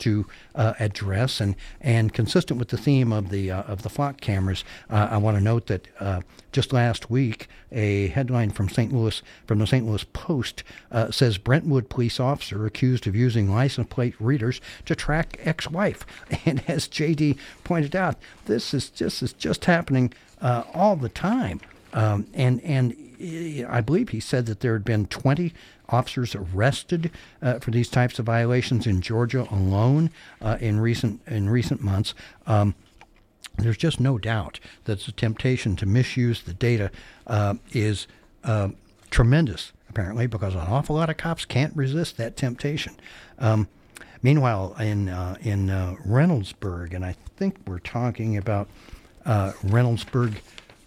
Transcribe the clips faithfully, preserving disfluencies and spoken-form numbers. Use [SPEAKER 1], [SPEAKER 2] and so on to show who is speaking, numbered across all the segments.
[SPEAKER 1] to uh, address. And, and consistent with the theme of the uh, of the flock cameras, uh, I want to note that uh, just last week, a headline from Saint Louis from the Saint Louis Post uh, says Brentwood police officer accused of using license plate readers to track ex-wife. And as J D pointed out, this is just is just happening uh, all the time. Um, and and I believe he said that there had been twenty officers arrested uh, for these types of violations in Georgia alone uh, in recent in recent months. Um, there's just no doubt that the temptation to misuse the data uh, is uh, tremendous, apparently, because an awful lot of cops can't resist that temptation. Um, meanwhile, in uh, in uh, Reynoldsburg, and I think we're talking about uh, Reynoldsburg,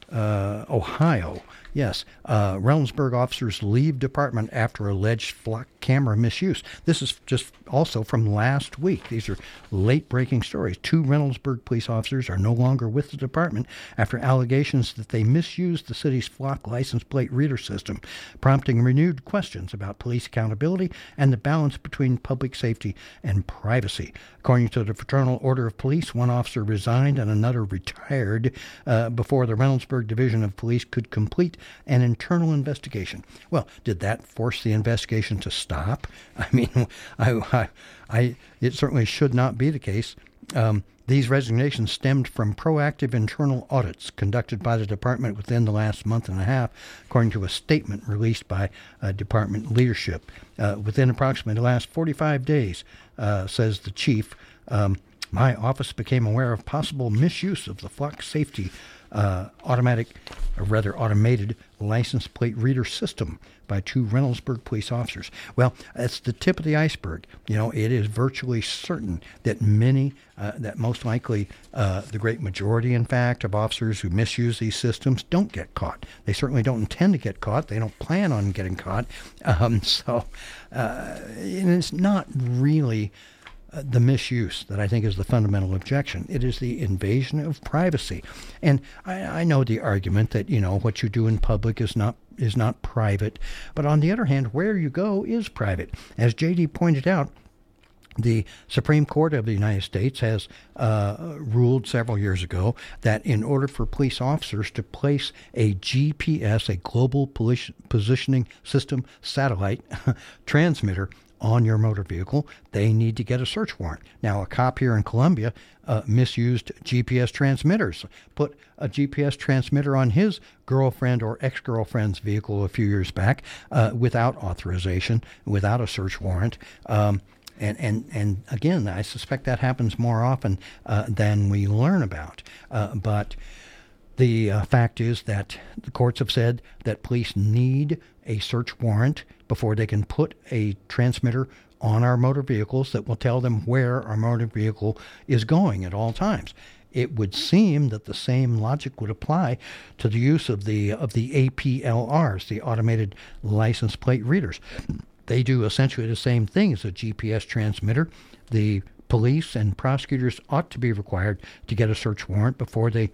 [SPEAKER 1] uh, Ohio. Yes, uh, Reynoldsburg officers leave department after alleged flock camera misuse. This is just also from last week. These are late-breaking stories. Two Reynoldsburg police officers are no longer with the department after allegations that they misused the city's flock license plate reader system, prompting renewed questions about police accountability and the balance between public safety and privacy. According to the Fraternal Order of Police, one officer resigned and another retired uh, before the Reynoldsburg Division of Police could complete an internal investigation. Well, did that force the investigation to stop? I mean, I, I, I it certainly should not be the case. Um, these resignations stemmed from proactive internal audits conducted by the department within the last month and a half, according to a statement released by uh, department leadership. Uh, within approximately the last forty-five days, uh, says the chief, um, my office became aware of possible misuse of the flock safety Uh, automatic, or rather automated, license plate reader system by two Reynoldsburg police officers. Well, that's the tip of the iceberg. You know, it is virtually certain that many, uh, that most likely uh, the great majority, in fact, of officers who misuse these systems don't get caught. They certainly don't intend to get caught. They don't plan on getting caught. Um, so uh, it's not really Uh, the misuse that I think is the fundamental objection. It is the invasion of privacy. And I, I know the argument that, you know, what you do in public is not is not private. But on the other hand, where you go is private. As J D pointed out, the Supreme Court of the United States has uh, ruled several years ago that in order for police officers to place a G P S, a Global Positioning System satellite transmitter, on your motor vehicle, they need to get a search warrant. Now, a cop here in Columbia uh, misused G P S transmitters, put a G P S transmitter on his girlfriend or ex-girlfriend's vehicle a few years back uh, without authorization, without a search warrant. Um, And, and, and again, I suspect that happens more often uh, than we learn about. Uh, but the uh, fact is that the courts have said that police need a search warrant before they can put a transmitter on our motor vehicles that will tell them where our motor vehicle is going at all times. It would seem that the same logic would apply to the use of the of the A P L Rs, the automated license plate readers. They do essentially the same thing as a G P S transmitter. The police and prosecutors ought to be required to get a search warrant before they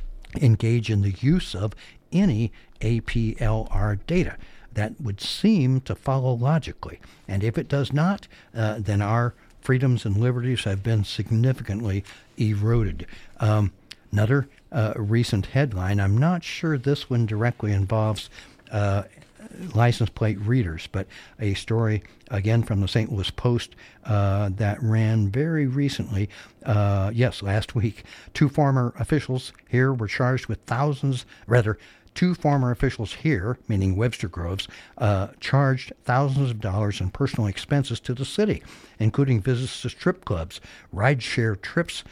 [SPEAKER 1] engage in the use of any A P L R data. That would seem to follow logically. And if it does not, uh, then our freedoms and liberties have been significantly eroded. Um, another uh, recent headline, I'm not sure this one directly involves uh, license plate readers, but a story, again, from the Saint Louis Post uh, that ran very recently, uh, yes, last week. Two former officials here were charged with thousands, rather, Two former officials here, meaning Webster Groves, uh, charged thousands of dollars in personal expenses to the city, including visits to strip clubs, rideshare trips,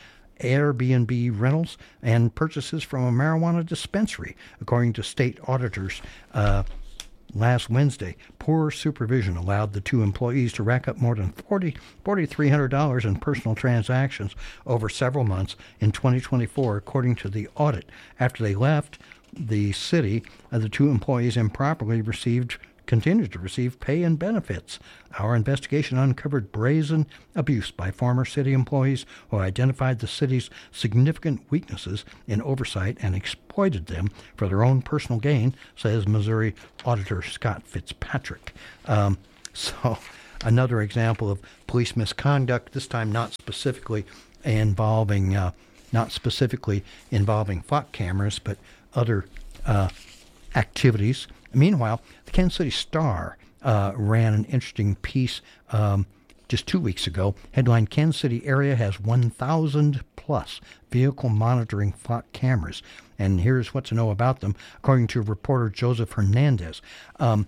[SPEAKER 1] Airbnb rentals, and purchases from a marijuana dispensary, according to state auditors. Uh, Last Wednesday, poor supervision allowed the two employees to rack up more than forty thousand three hundred dollars in personal transactions over several months in twenty twenty-four, according to the audit. After they left the city, uh, the two employees improperly received, continued to receive pay and benefits. Our investigation uncovered brazen abuse by former city employees who identified the city's significant weaknesses in oversight and exploited them for their own personal gain, says Missouri Auditor Scott Fitzpatrick. Um, so another example of police misconduct, this time not specifically involving uh, not specifically involving flock cameras, but other uh, activities. Meanwhile, the Kansas City Star uh, ran an interesting piece um, just two weeks ago. Headline: Kansas City area has one thousand plus vehicle monitoring flock cameras. And here's what to know about them, according to reporter Joseph Hernandez. Um,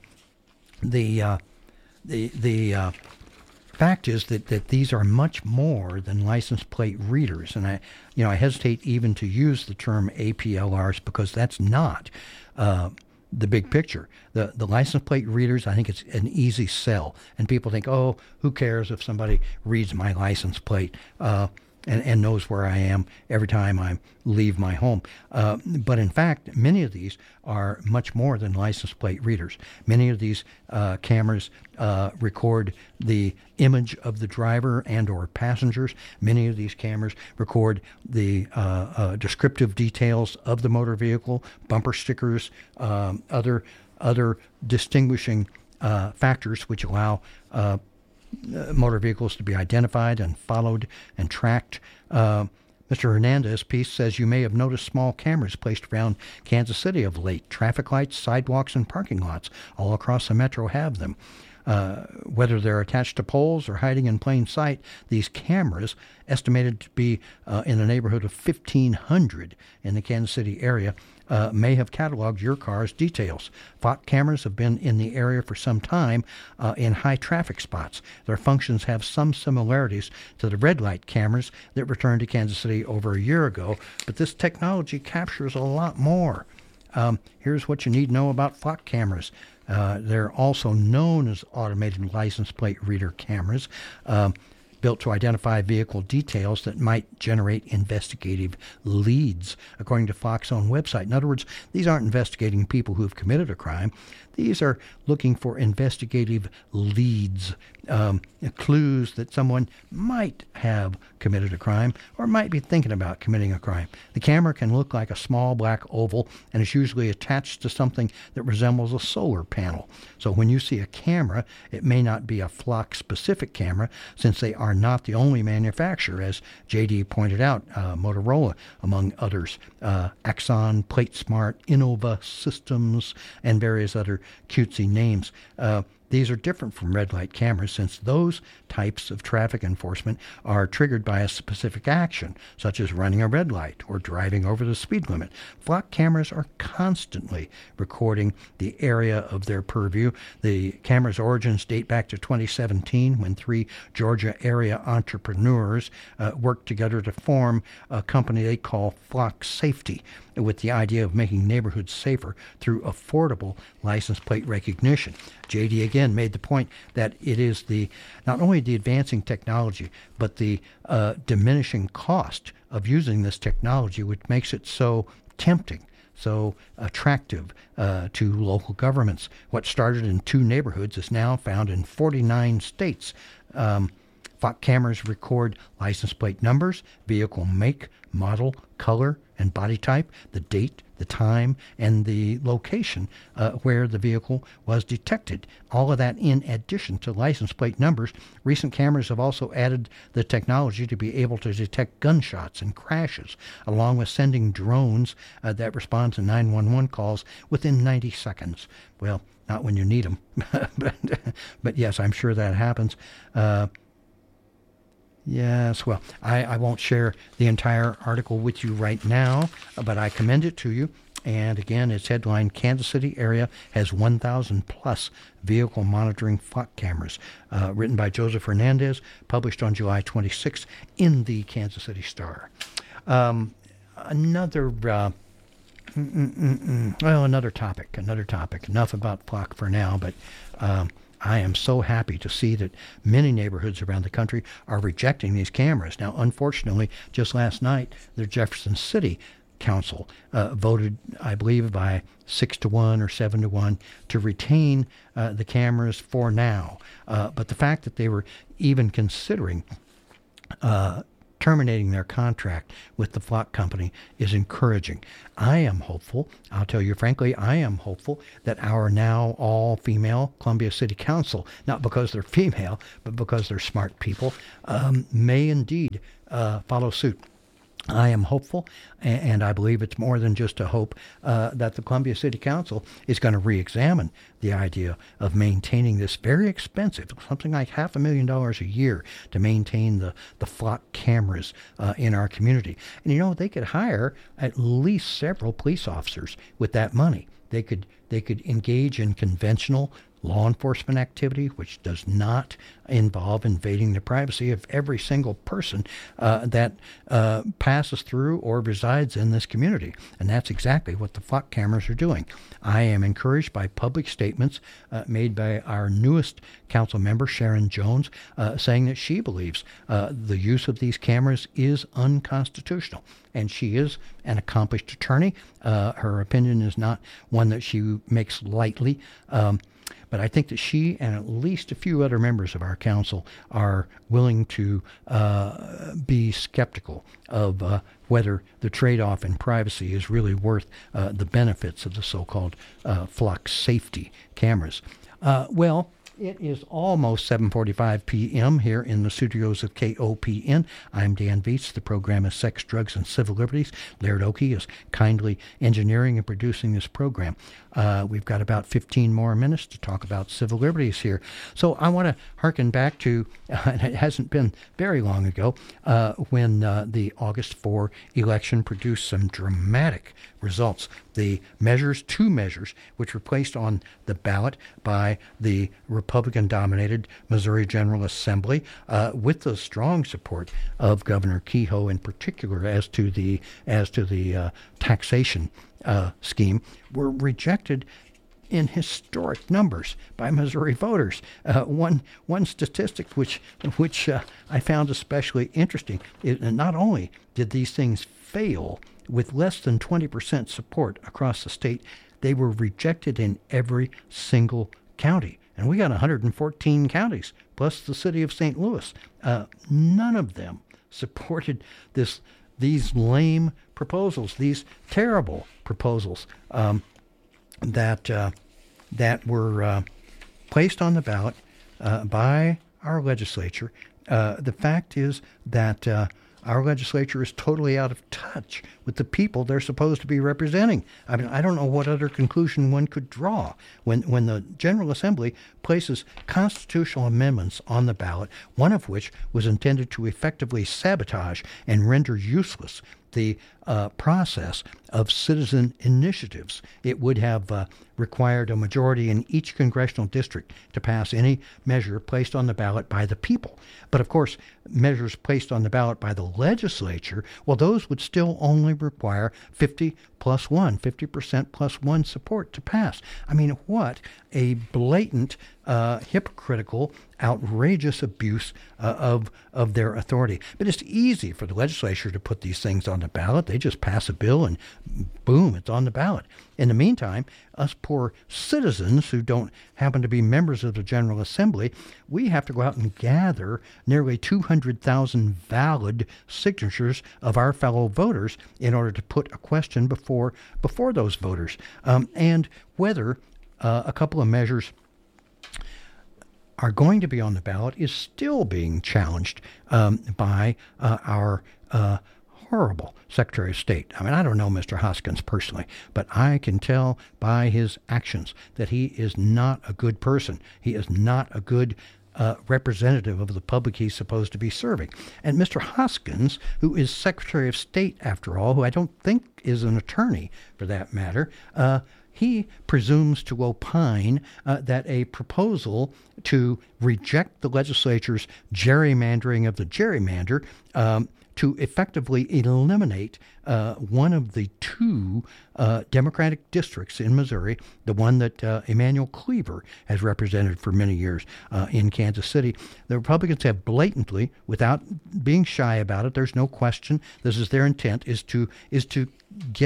[SPEAKER 1] the uh, the the uh, fact is that, that these are much more than license plate readers, and I you know I hesitate even to use the term A P L Rs because that's not uh, the big picture. The the license plate readers, I think it's an easy sell, and people think, oh, who cares if somebody reads my license plate uh, and, and knows where I am every time I leave my home. Uh, but in fact, many of these are much more than license plate readers. Many of these uh, cameras uh, record the image of the driver and or passengers. Many of these cameras record the uh, uh, descriptive details of the motor vehicle, bumper stickers, um, other other distinguishing uh, factors which allow uh, Uh, motor vehicles to be identified and followed and tracked. Uh, Mister Hernandez's piece says you may have noticed small cameras placed around Kansas City of late. Traffic lights, sidewalks, and parking lots all across the metro have them. Uh, whether they're attached to poles or hiding in plain sight, these cameras, estimated to be uh, in the neighborhood of fifteen hundred in the Kansas City area, uh, may have cataloged your car's details. Flock cameras have been in the area for some time uh, in high traffic spots. Their functions have some similarities to the red light cameras that returned to Kansas City over a year ago, but this technology captures a lot more. Um, here's what you need to know about flock cameras. Uh, they're also known as automated license plate reader cameras, um, built to identify vehicle details that might generate investigative leads, according to Flock's own website. In other words, these aren't investigating people who have committed a crime. These are looking for investigative leads, um, clues that someone might have committed a crime or might be thinking about committing a crime. The camera can look like a small black oval and is usually attached to something that resembles a solar panel. So when you see a camera, it may not be a Flock-specific camera, since they are not the only manufacturer, as J D pointed out, uh, Motorola, among others, uh, Axon, PlateSmart, Innova Systems, and various other cutesy names. Uh, These are different from red light cameras, since those types of traffic enforcement are triggered by a specific action, such as running a red light or driving over the speed limit. Flock cameras are constantly recording the area of their purview. The camera's origins date back to twenty seventeen, when three Georgia area entrepreneurs uh, worked together to form a company they call Flock Safety, with the idea of making neighborhoods safer through affordable license plate recognition. J D again made the point that it is the not only the advancing technology, but the uh, diminishing cost of using this technology which makes it so tempting, so attractive uh, to local governments. What started in two neighborhoods is now found in forty-nine states. Um, Flock cameras record license plate numbers, vehicle make, model, color, and body type, the date, the time, and the location uh, where the vehicle was detected. All of that in addition to license plate numbers. Recent cameras have also added the technology to be able to detect gunshots and crashes, along with sending drones uh, that respond to nine one one calls within ninety seconds. Well, not when you need them, but, but yes, I'm sure that happens. Uh, Yes, well, I, I won't share the entire article with you right now, but I commend it to you. And again, its headline: Kansas City area has one thousand plus vehicle monitoring flock cameras. Uh, written by Joseph Hernandez, published on July twenty-sixth in the Kansas City Star. Um, another, uh, mm, mm, mm, mm, well, another topic, another topic. Enough about flock for now, but um, I am so happy to see that many neighborhoods around the country are rejecting these cameras. Now, unfortunately, just last night, the Jefferson City Council uh, voted, I believe, by six to one or seven to one to retain uh, the cameras for now. Uh, but the fact that they were even considering uh, terminating their contract with the Flock Company is encouraging. I am hopeful, I'll tell you frankly, I am hopeful that our now all-female Columbia City Council, not because they're female, but because they're smart people, um, may indeed uh, follow suit. I am hopeful, and I believe it's more than just a hope, uh, that the Columbia City Council is going to re-examine the idea of maintaining this very expensive, something like half a million dollars a year to maintain the, the flock cameras uh, in our community. And, you know, they could hire at least several police officers with that money. They could they could engage in conventional law enforcement activity, which does not involve invading the privacy of every single person uh, that uh, passes through or resides in this community. And that's exactly what the flock cameras are doing. I am encouraged by public statements uh, made by our newest council member, Sharon Jones, uh, saying that she believes uh, the use of these cameras is unconstitutional. And she is an accomplished attorney. Uh, her opinion is not one that she makes lightly. Um, But I think that she and at least a few other members of our council are willing to uh, be skeptical of uh, whether the trade-off in privacy is really worth uh, the benefits of the so-called uh, flock safety cameras. Uh, well, it is almost seven forty-five p.m. here in the studios of K O P N. I'm Dan Viets. The program is Sex, Drugs, and Civil Liberties. Laird Oakey is kindly engineering and producing this program. Uh, we've got about fifteen more minutes to talk about civil liberties here. So I want to hearken back to, uh, it hasn't been very long ago, uh, when uh, the August fourth election produced some dramatic results. The measures, two measures, which were placed on the ballot by the Republican-dominated Missouri General Assembly, uh, with the strong support of Governor Kehoe in particular as to the as to the uh, taxation uh, scheme, were rejected in historic numbers by Missouri voters. Uh, one one statistic which which uh, I found especially interesting is not only did these things fail with less than twenty percent support across the state, they were rejected in every single county. And we got one hundred fourteen counties, plus the city of Saint Louis. Uh, none of them supported this these lame proposals, these terrible proposals um, that uh, that were uh, placed on the ballot uh, by our legislature. Uh, the fact is that uh, our legislature is totally out of touch with the people they're supposed to be representing. I mean, I don't know what other conclusion one could draw when, when the General Assembly places constitutional amendments on the ballot, one of which was intended to effectively sabotage and render useless the uh, process of citizen initiatives. It would have uh, required a majority in each congressional district to pass any measure placed on the ballot by the people. But of course, measures placed on the ballot by the legislature, well, those would still only require fifty plus one, fifty percent plus one support to pass. I mean, what a blatant, uh, hypocritical, outrageous abuse uh, of of their authority. But it's easy for the legislature to put these things on the ballot. They just pass a bill and boom, it's on the ballot. In the meantime, us poor citizens who don't happen to be members of the General Assembly, we have to go out and gather nearly two hundred thousand valid signatures of our fellow voters in order to put a question before before those voters. Um, and whether uh, a couple of measures are going to be on the ballot is still being challenged um, by uh, our uh, horrible Secretary of State. I mean, I don't know Mister Hoskins personally, but I can tell by his actions that he is not a good person. He is not a good uh, representative of the public he's supposed to be serving. And Mister Hoskins, who is Secretary of State, after all, who I don't think is an attorney for that matter, uh, he presumes to opine uh, that a proposal to reject the legislature's gerrymandering of the gerrymander um, to effectively eliminate uh, one of the two uh, Democratic districts in Missouri, the one that uh, Emanuel Cleaver has represented for many years uh, in Kansas City. The Republicans have blatantly, without being shy about it, there's no question, this is their intent, is to is to get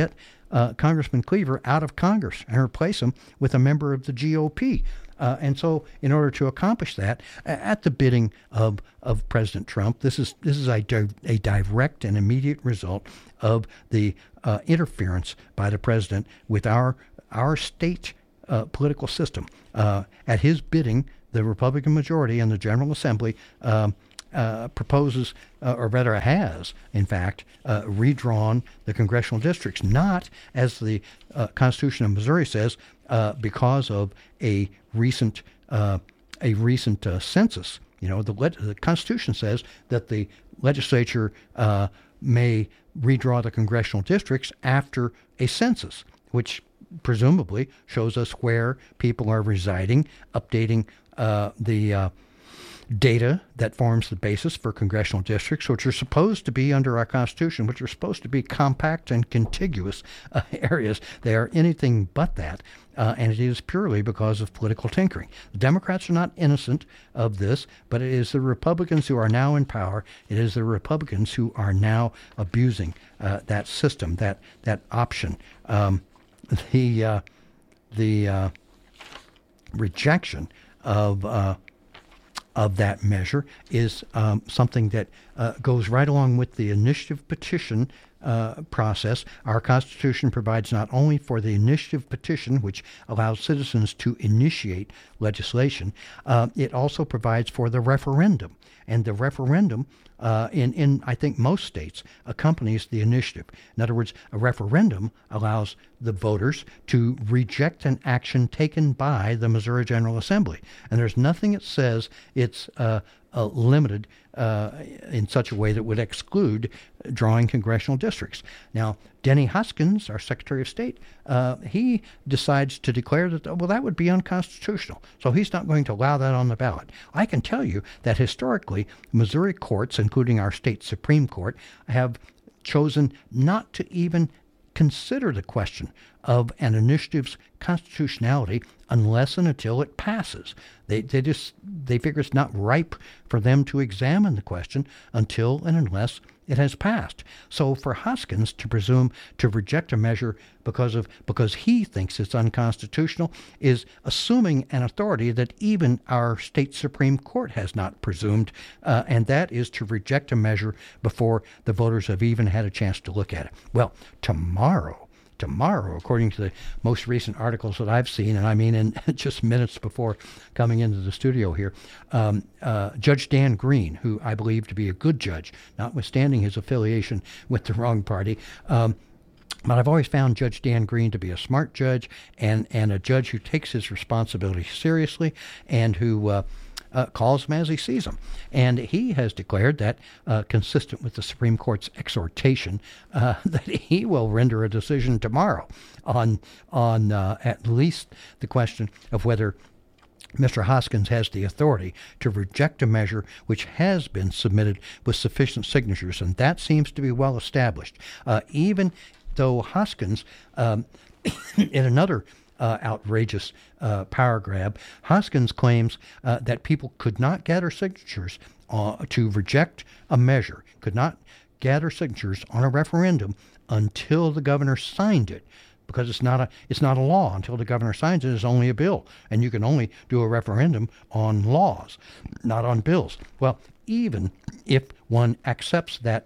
[SPEAKER 1] uh, Congressman Cleaver out of Congress and replace him with a member of the G O P. Uh, and so, in order to accomplish that, at the bidding of, of President Trump, this is this is a, di- a direct and immediate result of the uh, interference by the president with our our state uh, political system. Uh, at his bidding, the Republican majority in the General Assembly um, uh, proposes, uh, or rather has, in fact, uh, redrawn the congressional districts, not as the uh, Constitution of Missouri says, uh, because of a recent uh, a recent uh, census. You know, the, le- the Constitution says that the legislature uh, may redraw the congressional districts after a census, which presumably shows us where people are residing, updating uh, the uh, data that forms the basis for congressional districts, which are supposed to be under our Constitution, which are supposed to be compact and contiguous uh, areas. They are anything but that, uh, and it is purely because of political tinkering. The Democrats are not innocent of this, but it is the Republicans who are now in power. It is the Republicans who are now abusing uh, that system, that that option. Um, the uh, the uh, rejection of uh, of that measure is um, something that uh, goes right along with the initiative petition uh, process. Our Constitution provides not only for the initiative petition, which allows citizens to initiate legislation, uh, it also provides for the referendum. And the referendum, uh, in, in, I think, most states, accompanies the initiative. In other words, a referendum allows the voters to reject an action taken by the Missouri General Assembly. And there's nothing that says it's uh, uh, limited uh, in such a way that would exclude drawing congressional districts. Now, Denny Hoskins, our Secretary of State, uh, he decides to declare that, well, that would be unconstitutional. So he's not going to allow that on the ballot. I can tell you that historically, Missouri courts, including our state Supreme Court, have chosen not to even consider the question of an initiative's constitutionality unless and until it passes. They they just they figure it's not ripe for them to examine the question until and unless it has passed. So for Hoskins to presume to reject a measure because of because he thinks it's unconstitutional is assuming an authority that even our state Supreme Court has not presumed, uh, and that is to reject a measure before the voters have even had a chance to look at it. Well, tomorrow, Tomorrow, according to the most recent articles that I've seen, and I mean in just minutes before coming into the studio here, um, uh, Judge Dan Green, who I believe to be a good judge, notwithstanding his affiliation with the wrong party, um, but I've always found Judge Dan Green to be a smart judge and, and a judge who takes his responsibility seriously and who uh, Uh, calls him as he sees him. And he has declared that, uh, consistent with the Supreme Court's exhortation, uh, that he will render a decision tomorrow on, on uh, at least the question of whether Mister Hoskins has the authority to reject a measure which has been submitted with sufficient signatures, and that seems to be well established. Uh, even though Hoskins, um, in another Uh, outrageous uh, power grab, Hoskins claims uh, that people could not gather signatures uh, to reject a measure, could not gather signatures on a referendum until the governor signed it, because it's not a it's not a law. Until the governor signs it, it's only a bill, and you can only do a referendum on laws, not on bills. Well, even if one accepts that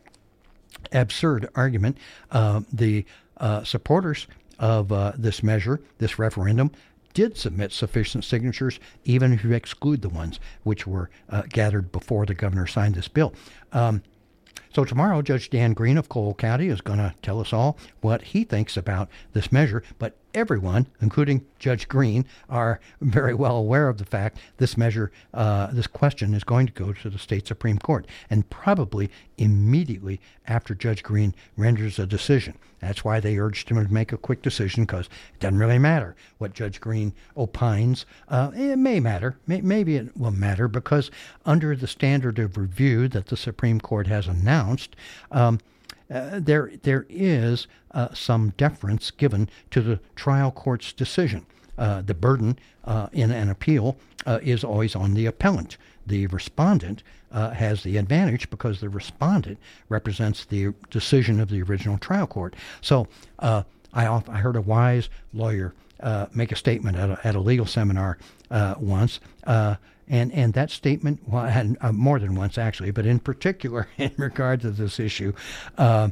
[SPEAKER 1] absurd argument, uh, the uh, supporters of uh, this measure, this referendum, did submit sufficient signatures, even if you exclude the ones which were uh, gathered before the governor signed this bill. Um, so tomorrow, Judge Dan Green of Cole County is going to tell us all what he thinks about this measure, but everyone, including Judge Green, are very well aware of the fact this measure, uh, this question is going to go to the state Supreme Court, and probably immediately after Judge Green renders a decision. That's why they urged him to make a quick decision, because it doesn't really matter what Judge Green opines. Uh, it may matter. May, maybe it will matter, because under the standard of review that the Supreme Court has announced, um, Uh, there there is uh, some deference given to the trial court's decision. Uh, the burden uh, in an appeal uh, is always on the appellant. The respondent uh, has the advantage because the respondent represents the decision of the original trial court. So uh, I, I heard a wise lawyer uh, make a statement at a, at a legal seminar uh, once, uh, and, and that statement, well, I had uh, more than once actually, but in particular in regard to this issue, uh,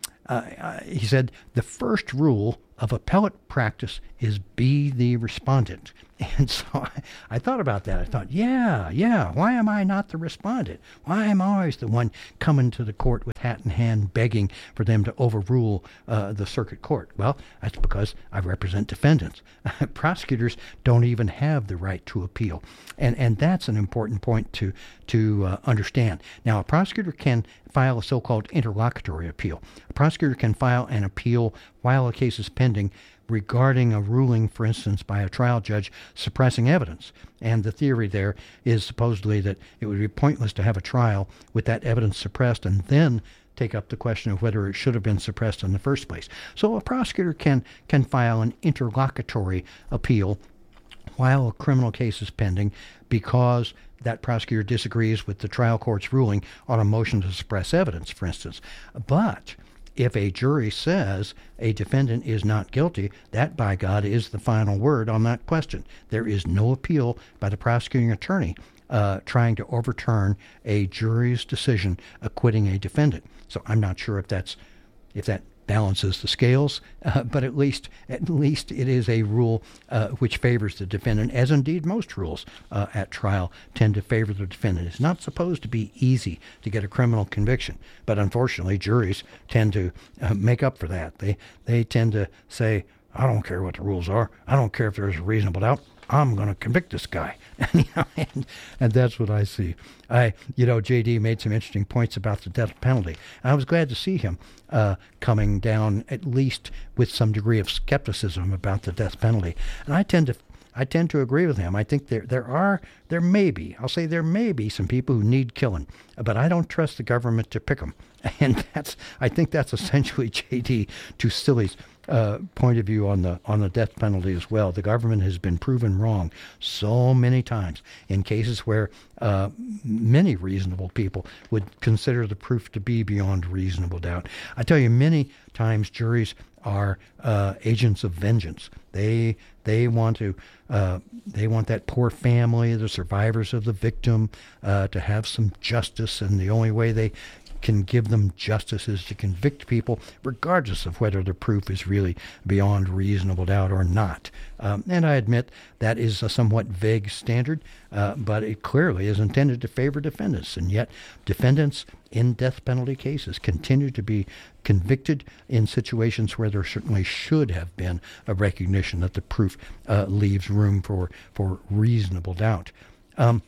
[SPEAKER 1] uh, he said, the first rule of appellate practice is be the respondent. And so I, I thought about that. I thought, yeah, yeah, why am I not the respondent? Why am I always the one coming to the court with hat in hand begging for them to overrule uh, the circuit court? Well, that's because I represent defendants. Prosecutors don't even have the right to appeal. And and that's an important point to, to uh, understand. Now, a prosecutor can file a so-called interlocutory appeal. A prosecutor can file an appeal while a case is pending regarding a ruling, for instance, by a trial judge suppressing evidence. And the theory there is supposedly that it would be pointless to have a trial with that evidence suppressed and then take up the question of whether it should have been suppressed in the first place. So a prosecutor can can file an interlocutory appeal while a criminal case is pending because that prosecutor disagrees with the trial court's ruling on a motion to suppress evidence, for instance. But if a jury says a defendant is not guilty, that, by God, is the final word on that question. There is no appeal by the prosecuting attorney uh, trying to overturn a jury's decision acquitting a defendant. So I'm not sure if that's if that balances the scales, uh, but at least at least it is a rule uh, which favors the defendant, as indeed most rules uh, at trial tend to favor the defendant. It's not supposed to be easy to get a criminal conviction, but unfortunately juries tend to uh, make up for that. They they tend to say, I don't care what the rules are. I don't care if there's a reasonable doubt. I'm going to convict this guy. and, you know, and, and that's what I see. I, you know, J D made some interesting points about the death penalty. And I was glad to see him uh, coming down at least with some degree of skepticism about the death penalty. And I tend to I tend to agree with him. I think there there are, there may be, I'll say there may be some people who need killing, but I don't trust the government to pick them. And that's, I think that's essentially J D Tucilli's uh, point of view on the on the death penalty as well. The government has been proven wrong so many times in cases where uh, many reasonable people would consider the proof to be beyond reasonable doubt. I tell you, many times juries are uh, agents of vengeance. They they want to uh, they want that poor family, the survivors of the victim, uh, to have some justice, and the only way they can give them justice is to convict people, regardless of whether the proof is really beyond reasonable doubt or not. Um, and I admit that is a somewhat vague standard, uh, but it clearly is intended to favor defendants. And yet defendants in death penalty cases continue to be convicted in situations where there certainly should have been a recognition that the proof uh, leaves room for, for reasonable doubt. Um,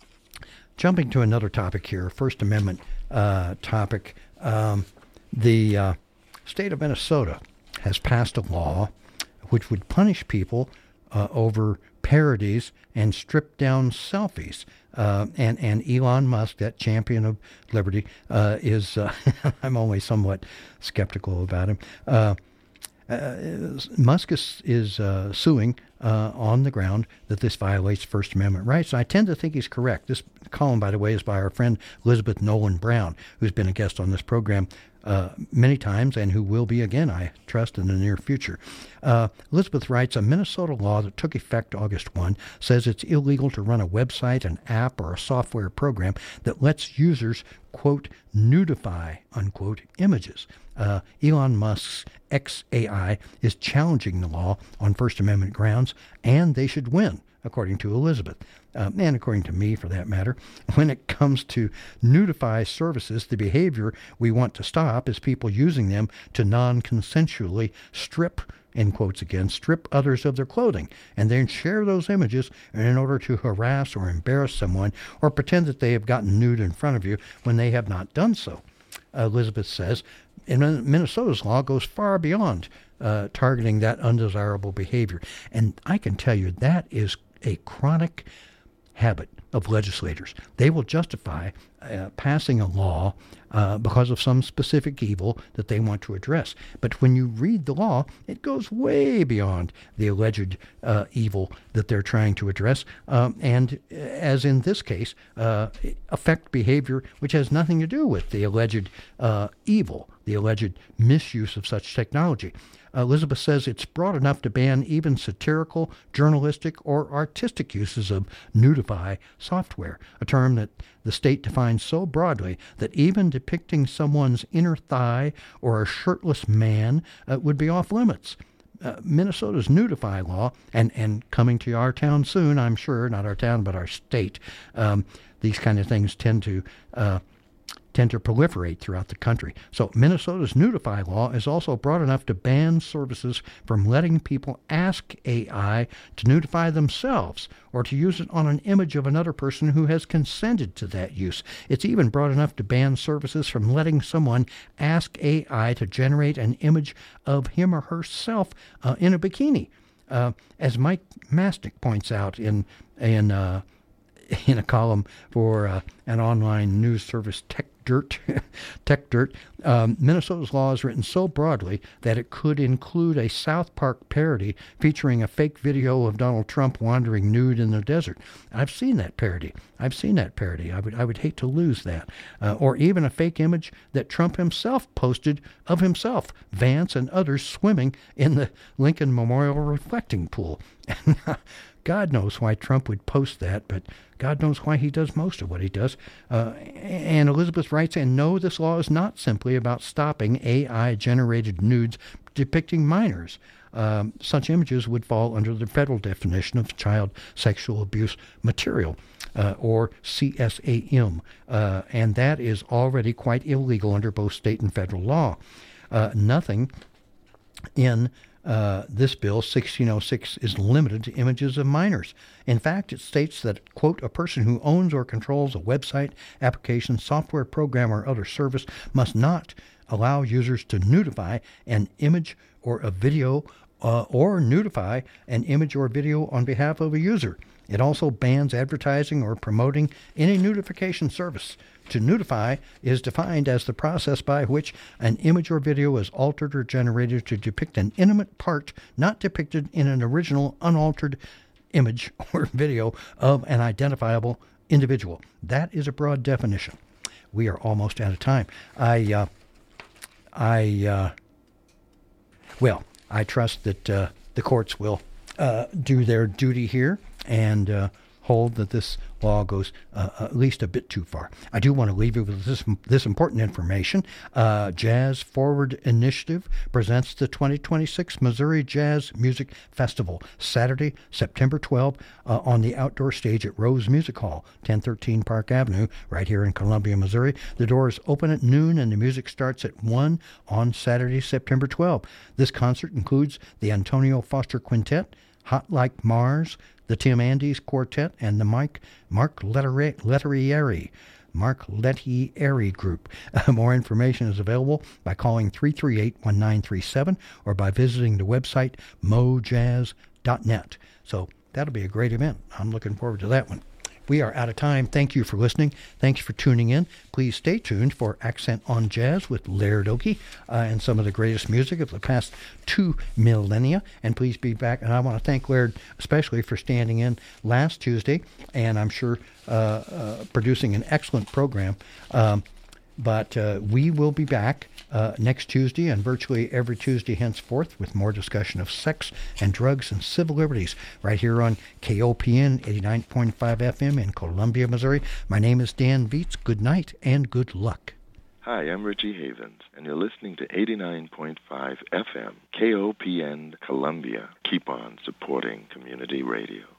[SPEAKER 1] jumping to another topic here, First Amendment uh, topic, um, the uh, state of Minnesota has passed a law which would punish people uh, over parodies and stripped down selfies. Uh, and, and Elon Musk, that champion of liberty, uh, is, uh, I'm only somewhat skeptical about him. Uh, uh, Musk is, is uh, suing uh, on the ground that this violates First Amendment rights. I tend to think he's correct. This column, by the way, is by our friend Elizabeth Nolan Brown, who's been a guest on this program Uh, many times, and who will be again, I trust, in the near future. Uh, Elizabeth writes, a Minnesota law that took effect August first says it's illegal to run a website, an app, or a software program that lets users, quote, nudify, unquote, images. Uh, Elon Musk's X A I is challenging the law on First Amendment grounds, and they should win, according to Elizabeth, uh, and according to me, for that matter. When it comes to nudify services, the behavior we want to stop is people using them to non-consensually strip, in quotes again, strip others of their clothing, and then share those images in order to harass or embarrass someone, or pretend that they have gotten nude in front of you when they have not done so. Uh, Elizabeth says, and Minnesota's law goes far beyond uh, targeting that undesirable behavior. And I can tell you that is a chronic habit of legislators. They will justify uh, passing a law uh, because of some specific evil that they want to address. But when you read the law, it goes way beyond the alleged uh, evil that they're trying to address, um, and as in this case, uh, affect behavior which has nothing to do with the alleged uh, evil, the alleged misuse of such technology. Elizabeth says it's broad enough to ban even satirical, journalistic, or artistic uses of nudify software, a term that the state defines so broadly that even depicting someone's inner thigh or a shirtless man uh, would be off limits. Uh, Minnesota's nudify law, and, and coming to our town soon, I'm sure, not our town, but our state, um, these kind of things tend to uh, tend to proliferate throughout the country. So Minnesota's nudify law is also broad enough to ban services from letting people ask A I to nudify themselves or to use it on an image of another person who has consented to that use. It's even broad enough to ban services from letting someone ask A I to generate an image of him or herself uh, in a bikini. Uh, as Mike Mastic points out in in uh, in a column for uh, an online news service, Tech Dirt, Tech Dirt, um, Minnesota's law is written so broadly that it could include a South Park parody featuring a fake video of Donald Trump wandering nude in the desert. I've seen that parody. I've seen that parody. I would I would hate to lose that. Uh, or even a fake image that Trump himself posted of himself, Vance, and others swimming in the Lincoln Memorial reflecting pool. God knows why Trump would post that, but God knows why he does most of what he does. Uh, and Elizabeth writes, and no, this law is not simply about stopping A I-generated nudes depicting minors. Um, such images would fall under the federal definition of child sexual abuse material, uh, or C S A M, uh, and that is already quite illegal under both state and federal law. Uh, nothing in Uh, this bill, sixteen oh six, is limited to images of minors. In fact, it states that, quote, a person who owns or controls a website, application, software program, or other service must not allow users to nudify an image or a video uh, or nudify an image or video on behalf of a user. It also bans advertising or promoting any nudification service. To nudify is defined as the process by which an image or video is altered or generated to depict an intimate part not depicted in an original unaltered image or video of an identifiable individual. That is a broad definition. We are almost out of time. I, uh, I, uh, well, I trust that uh, the courts will uh, do their duty here and uh, hold that this law goes uh, at least a bit too far. I do want to leave you with this this important information. Uh, Jazz Forward Initiative presents the twenty twenty-six Missouri Jazz Music Festival, Saturday, September twelfth, uh, on the outdoor stage at Rose Music Hall, ten thirteen Park Avenue, right here in Columbia, Missouri. The doors open at noon and the music starts at one on Saturday, September twelfth. This concert includes the Antonio Foster Quintet, Hot Like Mars, the Tim Andes Quartet, and the Mike Mark Lettieri Mark Lettieri Group. Uh, more information is available by calling three three eight, one nine three seven or by visiting the website mojazz dot net. So that'll be a great event. I'm looking forward to that one. We are out of time. Thank you for listening. Thanks for tuning in. Please stay tuned for Accent on Jazz with Laird Oakey uh, and some of the greatest music of the past two millennia. And please be back. And I want to thank Laird especially for standing in last Tuesday, and I'm sure uh, uh, producing an excellent program. Um, but uh, we will be back uh, next Tuesday and virtually every Tuesday henceforth with more discussion of sex and drugs and civil liberties right here on K O P N eighty-nine point five F M in Columbia, Missouri. My name is Dan Viets. Good night and good luck.
[SPEAKER 2] Hi, I'm Richie Havens, and you're listening to eighty-nine point five F M, K O P N Columbia. Keep on supporting community radio.